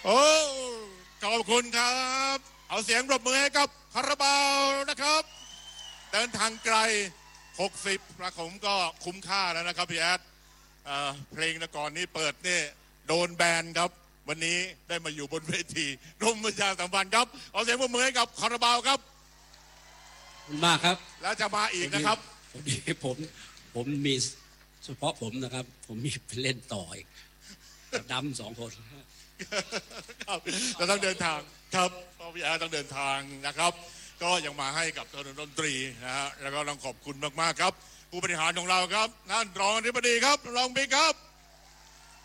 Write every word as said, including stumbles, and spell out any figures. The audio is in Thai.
โอ้ขอบคุณครับเอาเสียงปรบมือให้กับคาราบาวนะครับเดินทางไกลหกสิบประผมก็คุ้มค่าแล้วนะครับพี่แอดเพลงแต่ก่อนนี้เปิดนี่โดนแบนครับวันนี้ได้มาอยู่บนเวทีกรมประชาสัมพันธ์ครับเอาเสียงปรบมือให้กับคาราบาวครับขอบคุณมากครับแล้วจะมาอีกนะครับผมผมมีเฉพาะผมนะครับผมมีไปเล่นต่ออีกดำสองคนครับเราต้องเดินทางครับพ่อพี่แอดต้องเดินทางนะครับก็ยังมาให้กับดนตรีนะฮะแล้วก็ต้องขอบคุณมากๆครับผู้บริหารของเราครับท่านรองอธิบดีครับรองบิ๊กครับ